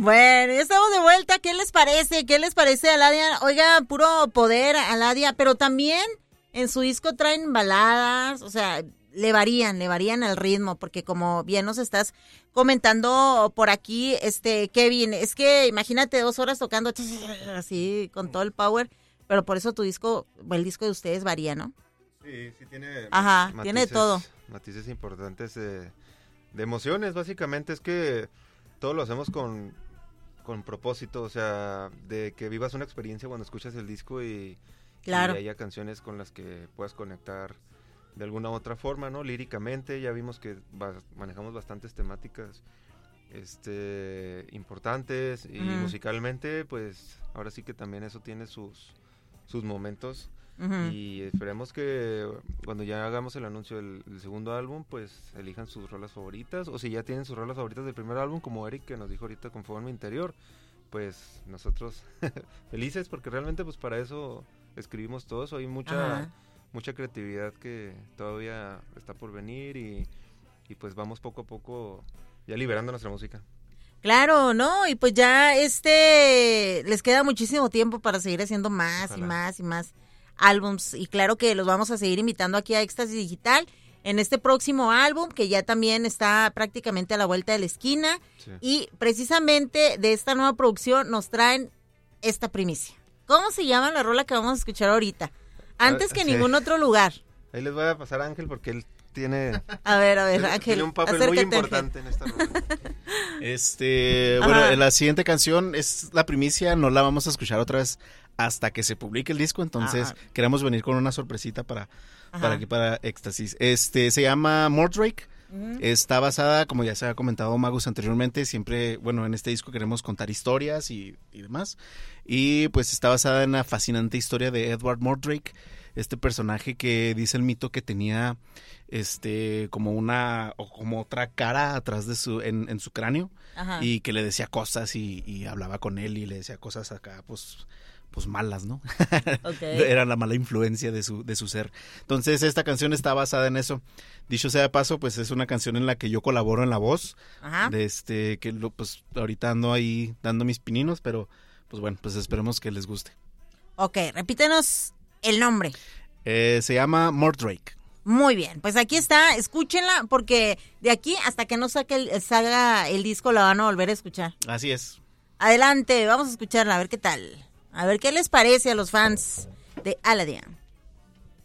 Bueno, ya estamos de vuelta. ¿Qué les parece? ¿Qué les parece Aladia? Oiga, puro poder Aladia, pero también en su disco traen baladas, o sea, le varían el ritmo, porque como bien nos estás comentando por aquí, Kevin, es que imagínate 2 horas tocando así con todo el power, pero por eso tu disco, el disco de ustedes varía, ¿no? Sí, tiene matices, tiene de todo. Matices importantes de emociones, básicamente es que todo lo hacemos con propósito, o sea, de que vivas una experiencia cuando escuchas el disco y haya canciones con las que puedas conectar de alguna u otra forma, ¿no? Líricamente ya vimos que manejamos bastantes temáticas importantes y musicalmente, pues ahora sí que también eso tiene sus momentos. Y esperemos que cuando ya hagamos el anuncio del segundo álbum, pues elijan sus rolas favoritas, o si ya tienen sus rolas favoritas del primer álbum, como Eric que nos dijo ahorita con Fuego en mi interior, pues nosotros felices, porque realmente pues para eso escribimos todo eso. Hay mucha creatividad que todavía está por venir y pues vamos poco a poco ya liberando nuestra música. Claro, ¿no? Y pues ya les queda muchísimo tiempo para seguir haciendo más. Ojalá. y más y más álbums, y claro que los vamos a seguir invitando aquí a Éxtasis Digital en este próximo álbum, que ya también está prácticamente a la vuelta de la esquina, y precisamente de esta nueva producción nos traen esta primicia. ¿Cómo se llama la rola que vamos a escuchar ahorita? Antes que ningún otro lugar. Ahí les voy a pasar a Ángel porque él tiene... A ver, Ángel. Tiene un papel muy importante en esta rola. Bueno, la siguiente canción es la primicia, no la vamos a escuchar otra vez hasta que se publique el disco, entonces queremos venir con una sorpresita para Éxtasis. Se llama Mordrake. Está basada, como ya se ha comentado Magus anteriormente, siempre, bueno, en este disco queremos contar historias y demás, y pues está basada en la fascinante historia de Edward Mordrake, este personaje que dice el mito que tenía como otra cara atrás de en su cráneo, y que le decía cosas y hablaba con él y le decía cosas acá pues malas, ¿no? Okay. Era la mala influencia de su ser. Entonces esta canción está basada en eso. Dicho sea de paso, pues es una canción en la que yo colaboro en la voz. Pues ahorita ando ahí dando mis pininos, pero pues bueno, pues esperemos que les guste. Ok, repítenos el nombre. Se llama Mordrake. Muy bien, pues aquí está, escúchenla, porque de aquí hasta que no salga el disco la van a volver a escuchar. Así es. Adelante, vamos a escucharla, a ver qué tal. A ver qué les parece a los fans de Aladia.